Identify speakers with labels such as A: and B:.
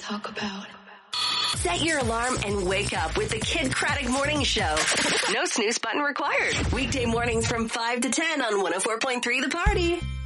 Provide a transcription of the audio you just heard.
A: talk about.
B: Set your alarm and wake up with the Kid Craddock Morning Show. No snooze button required. Weekday mornings from 5 to 10 on 104.3 The Party.